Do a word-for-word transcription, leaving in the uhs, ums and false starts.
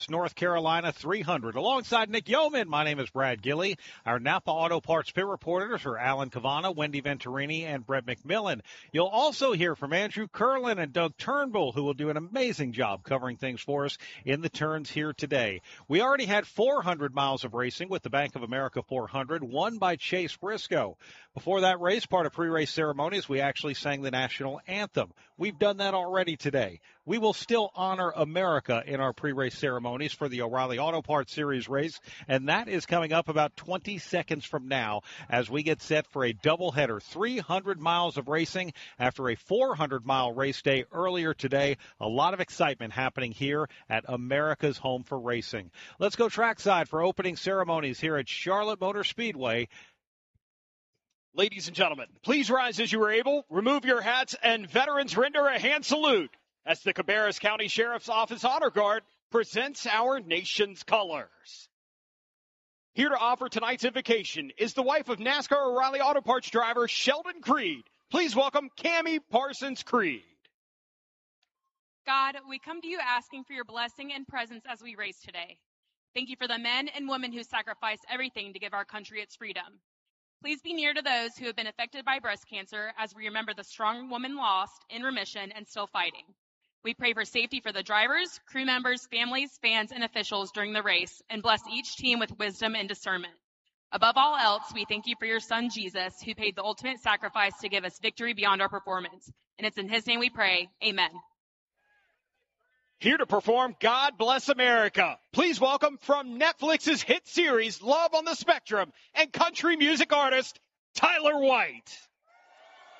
North Carolina three hundred. Alongside Nick Yeoman, my name is Brad Gilley. Our Napa Auto Parts pit reporters are Alan Cavana, Wendy Venturini, and Brett McMillan. You'll also hear from Andrew Curlin and Doug Turnbull, who will do an amazing job covering things for us in the turns here today. We already had four hundred miles of racing with the Bank of America four hundred, won by Chase Briscoe. Before that race, part of pre-race ceremonies, we actually sang the national anthem. We've done that already today. We will still honor America in our pre-race ceremonies for the O'Reilly Auto Parts Series race, and that is coming up about twenty seconds from now as we get set for a doubleheader, three hundred miles of racing after a four hundred mile race day earlier today. A lot of excitement happening here at America's home for racing. Let's go trackside for opening ceremonies here at Charlotte Motor Speedway. Ladies and gentlemen, please rise as you are able, remove your hats, and veterans render a hand salute as the Cabarrus County Sheriff's Office Honor Guard presents our nation's colors. Here to offer tonight's invocation is the wife of NASCAR O'Reilly Auto Parts driver Sheldon Creed. Please welcome Cammie Parsons Creed. God, we come to you asking for your blessing and presence as we race today. Thank you for the men and women who sacrificed everything to give our country its freedom. Please be near to those who have been affected by breast cancer as we remember the strong woman lost, in remission, and still fighting. We pray for safety for the drivers, crew members, families, fans, and officials during the race, and bless each team with wisdom and discernment. Above all else, we thank you for your son, Jesus, who paid the ultimate sacrifice to give us victory beyond our performance. And it's in his name we pray. Amen. Here to perform God Bless America. Please welcome from Netflix's hit series Love on the Spectrum and country music artist Tyler White.